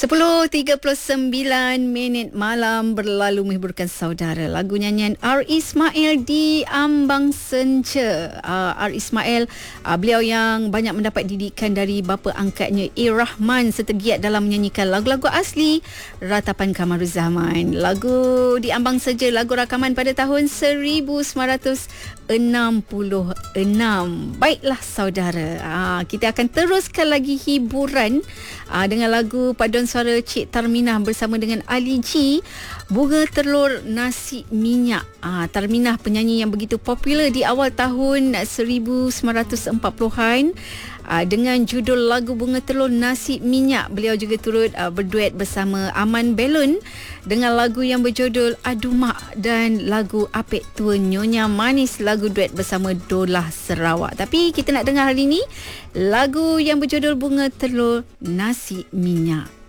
10:39 malam berlalu menghiburkan saudara. Lagu nyanyian R. Ismail di Ambang Senja. R. Ismail, beliau yang banyak mendapat didikan dari bapa angkatnya A. Rahman serta giat dalam menyanyikan lagu-lagu asli ratapan Kamaruzaman. Lagu di Ambang Senja, lagu rakaman pada tahun 1966. Baiklah saudara, kita akan teruskan lagi hiburan dengan lagu paduan suara Cik Tarminah bersama dengan Ali G, Bunga Telur Nasi Minyak. Tarminah penyanyi yang begitu popular di awal tahun 1940-an dengan judul lagu Bunga Telur Nasi Minyak. Beliau juga turut berduet bersama Aman Belun dengan lagu yang berjudul Adu Mak dan lagu Apek Tua Nyonya Manis, lagu duet bersama Dolah Sarawak. Tapi kita nak dengar hari ini lagu yang berjudul Bunga Telur Nasi Minyak.